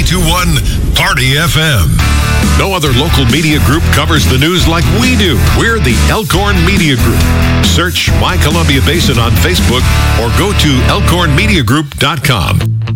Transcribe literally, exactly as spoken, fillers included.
ninety-two point one Party F M. No other local media group covers the news like we do. We're the Elkhorn Media Group. Search My Columbia Basin on Facebook or go to elkhorn media group dot com.